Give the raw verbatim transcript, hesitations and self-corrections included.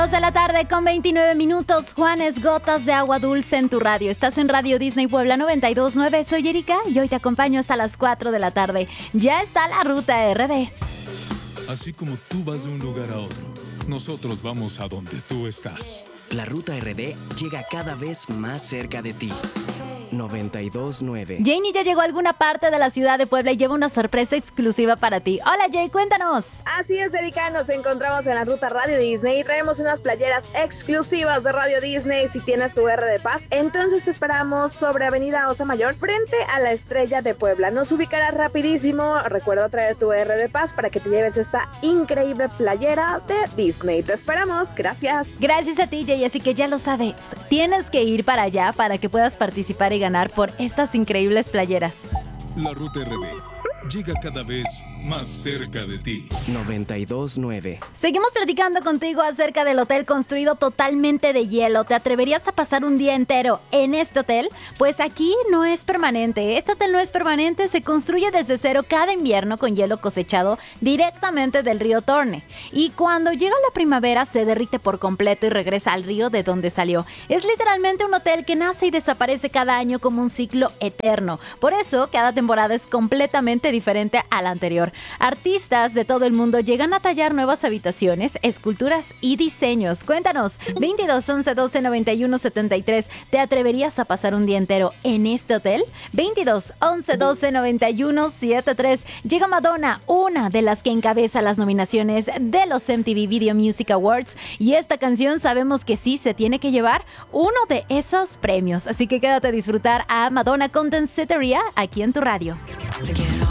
dos de la tarde con veintinueve minutos. Juanes, gotas de agua dulce en tu radio. Estás en Radio Disney Puebla noventa y dos punto nueve. Soy Erika y hoy te acompaño hasta las cuatro de la tarde. Ya está la ruta R D. Así como tú vas de un lugar a otro, nosotros vamos a donde tú estás. La ruta R D llega cada vez más cerca de ti. noventa y dos punto nueve. Janie ya llegó a alguna parte de la ciudad de Puebla y lleva una sorpresa exclusiva para ti. Hola Jay, cuéntanos. Así es, Erika, nos encontramos en la ruta Radio Disney y traemos unas playeras exclusivas de Radio Disney. Si tienes tu R de Paz, entonces te esperamos sobre Avenida Osa Mayor, frente a la Estrella de Puebla. Nos ubicarás rapidísimo. Recuerda traer tu R de Paz para que te lleves esta increíble playera de Disney. Te esperamos, gracias. Gracias a ti, Jay, así que ya lo sabes. Tienes que ir para allá para que puedas participar y ganar por estas increíbles playeras. La ruta R D llega cada vez más cerca de ti. noventa y dos punto nueve. Seguimos platicando contigo acerca del hotel construido totalmente de hielo. ¿Te atreverías a pasar un día entero en este hotel? Pues aquí no es permanente. Este hotel no es permanente, se construye desde cero cada invierno con hielo cosechado directamente del río Torne. Y cuando llega la primavera se derrite por completo y regresa al río de donde salió. Es literalmente un hotel que nace y desaparece cada año como un ciclo eterno. Por eso, cada temporada es completamente diferente a la anterior. Artistas de todo el mundo llegan a tallar nuevas habitaciones, esculturas y diseños. Cuéntanos, veintidós, once, doce, noventa y uno, setenta y tres. ¿Te atreverías a pasar un día entero en este hotel? veintidós, once, doce, noventa y uno, setenta y tres. Llega Madonna, una de las que encabeza las nominaciones de los M T V Video Music Awards. Y esta canción sabemos que sí se tiene que llevar uno de esos premios. Así que quédate a disfrutar a Madonna con Danceteria aquí en tu radio. Te quiero